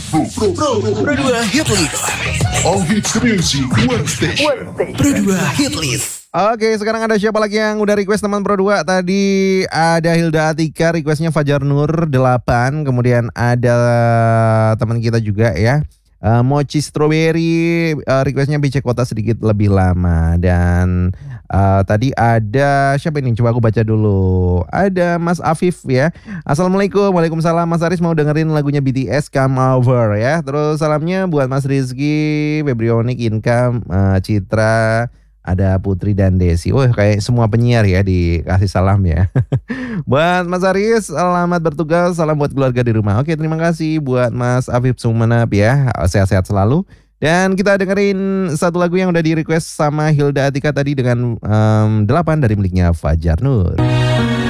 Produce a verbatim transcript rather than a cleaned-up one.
Pro, Pro, Pro, Pro dua Hit List. All hits music, one station. Pro dua Hit List. Oke, sekarang ada siapa lagi yang udah request teman Pro dua? Tadi ada Hilda Atika, requestnya Fajar Nur delapan. Kemudian ada teman kita juga ya, uh, Mochi Strawberry, uh, requestnya B C Kota sedikit lebih lama. Dan uh, tadi ada siapa ini? Coba aku baca dulu. Ada Mas Afif ya. Assalamualaikum, waalaikumsalam. Mas Aris mau dengerin lagunya B T S Come Over ya. Terus salamnya buat Mas Rizky, Febrionik, Income, uh, Citra, ada Putri dan Desi. Wah, kayak semua penyiar ya dikasih salam ya. Buat Mas Aris, selamat bertugas. Salam buat keluarga di rumah. Oke, terima kasih buat Mas Afif Sumenep ya. Sehat-sehat selalu. Dan kita dengerin satu lagu yang udah di request sama Hilda Atika tadi dengan um, delapan dari miliknya Fajar Nur.